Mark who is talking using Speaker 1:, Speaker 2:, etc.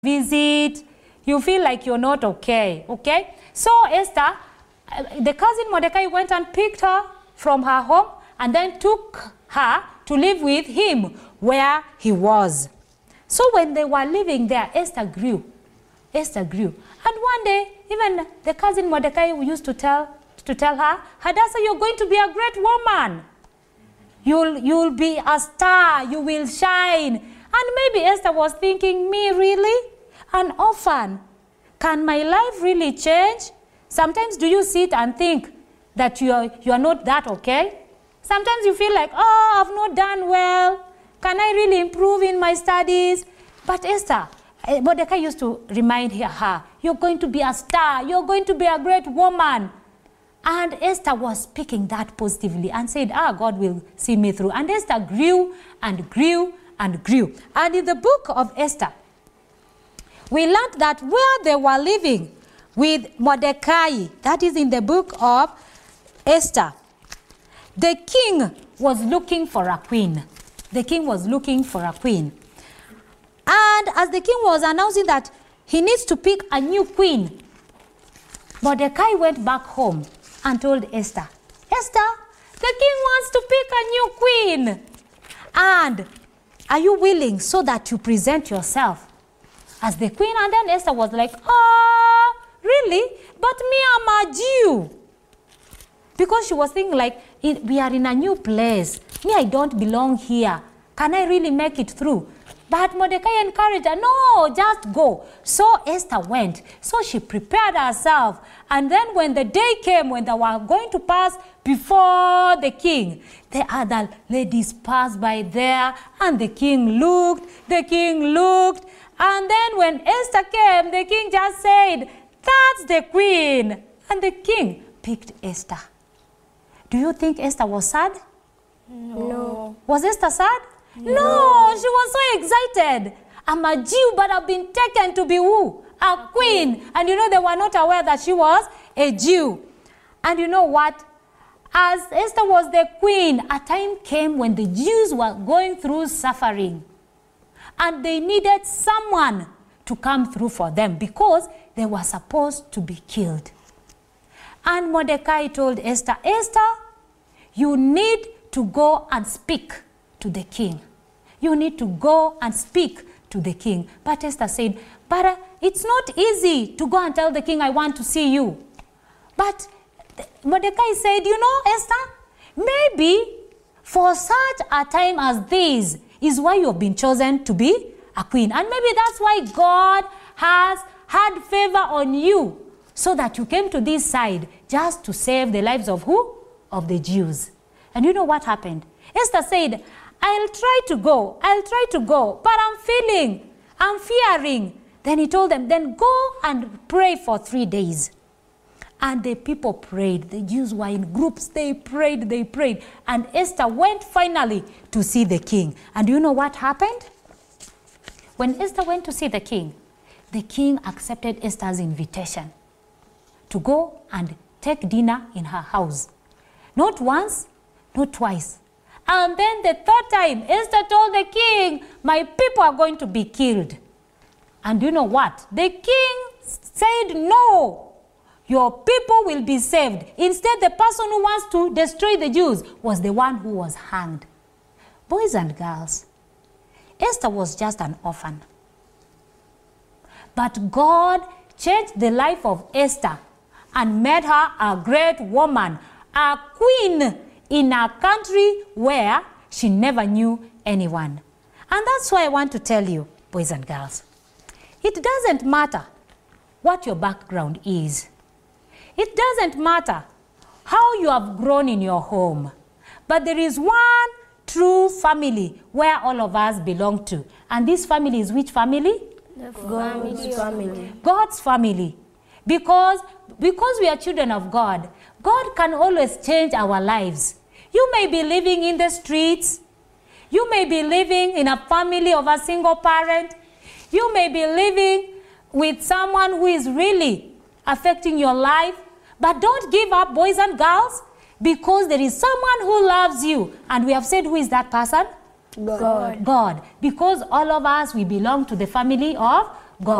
Speaker 1: visit, you feel like you're not okay, okay? So Esther, the cousin Mordecai went and picked her from her home and then took her to live with him where he was. So when they were living there, Esther grew. Esther grew. And one day, even the cousin Mordecai used to tell her, Hadassah, you're going to be a great woman. You'll be a star, you will shine. And maybe Esther was thinking, me really? An orphan? Can my life really change? Sometimes do you sit and think that you are not that okay? Sometimes you feel like, oh, I've not done well. Can I really improve in my studies? But Esther, Mordecai used to remind her, you're going to be a star. You're going to be a great woman. And Esther was speaking that positively and said, God will see me through. And Esther grew and grew and grew. And in the book of Esther, we learned that where they were living with Mordecai, that is in the book of Esther, the king was looking for a queen. The king was looking for a queen. And as the king was announcing that he needs to pick a new queen, Mordecai went back home and told Esther, Esther, the king wants to pick a new queen. And are you willing so that you present yourself as the queen? And then Esther was like, really? But me, I'm a Jew. Because she was thinking like, we are in a new place. Me, I don't belong here. Can I really make it through? But Mordecai encouraged her, no, just go. So Esther went. So she prepared herself. And then when the day came, when they were going to pass before the king, the other ladies passed by there, and the king looked, and then when Esther came, the king just said, that's the queen. And the king picked Esther. Do you think Esther was sad?
Speaker 2: No.
Speaker 1: Was Esther sad? No, she was so excited. I'm a Jew, but I've been taken to be who? A queen. And you know, they were not aware that she was a Jew. And you know what? As Esther was the queen, a time came when the Jews were going through suffering. And they needed someone to come through for them because they were supposed to be killed. And Mordecai told Esther, Esther, you need to go and speak to the king. You need to go and speak to the king. But Esther said, but it's not easy to go and tell the king, I want to see you. But Mordecai said, you know, Esther, maybe for such a time as this is why you have been chosen to be a queen. And maybe that's why God has had favor on you so that you came to this side just to save the lives of who? Of the Jews. And you know what happened? Esther said, I'll try to go, but I'm fearing. Then he told them, then go and pray for 3 days. And the people prayed. The Jews were in groups. They prayed. And Esther went finally to see the king. And do you know what happened? When Esther went to see the king accepted Esther's invitation to go and take dinner in her house. Not once, not twice. And then the third time, Esther told the king, my people are going to be killed. And you know what? The king said, no, your people will be saved. Instead, the person who wants to destroy the Jews was the one who was hanged. Boys and girls, Esther was just an orphan. But God changed the life of Esther and made her a great woman, a queen in a country where she never knew anyone. And that's why I want to tell you, boys and girls, it doesn't matter what your background is. It doesn't matter how you have grown in your home. But there is one true family where all of us belong to. And this family is which family?
Speaker 2: God's family.
Speaker 1: God's family. Because we are children of God, God can always change our lives. You may be living in the streets. You may be living in a family of a single parent. You may be living with someone who is really affecting your life. But don't give up, boys and girls, because there is someone who loves you. And we have said, who is that person?
Speaker 2: God.
Speaker 1: God. Because all of us, we belong to the family of